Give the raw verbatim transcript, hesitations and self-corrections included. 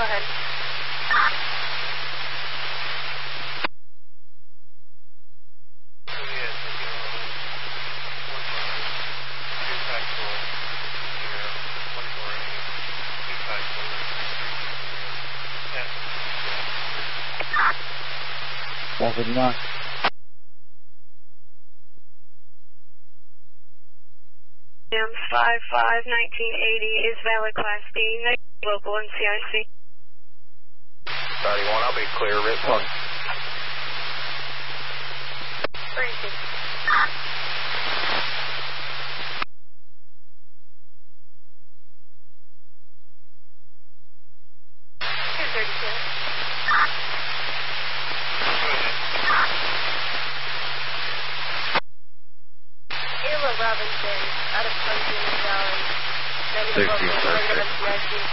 ahead. one fifty-nine. five five nineteen eighty is valid Class B, local N C I C. thirty-one, I'll be clear, written one. Thank you. two thirty-two. Ayla Robinson, out of Clemson, Valley. sixteen,